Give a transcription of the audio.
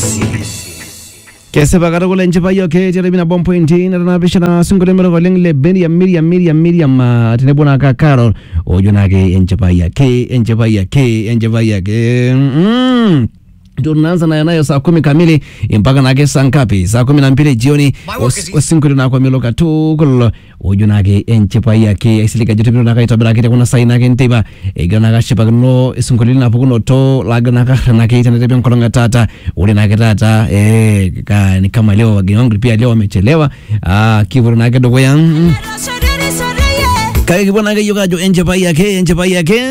Kese bagara kule nchipa iyo ke jere bina bomb point na nabishana singole mero goleng le beni ya Miriam tenebo na Carol ojo na ke nchipa ya ke tunaanza nayo saa 10 kamili mpaka nake saa ngapi? Saa 12 jioni. Wasinkuri na kwa miloka tu kullo ojo nake enchepa yake isilika jote bino naka itabira kite kuna saina ke nteba egana ka shipa no isinkuri na pukuno to lagana ka nake itana tebe nkolonga tata ule nake tata ka ni kama leo wageni wangu pia leo wamechelewa kivuru nake dogo yang kaya kibona ke yoga jo enchepa yake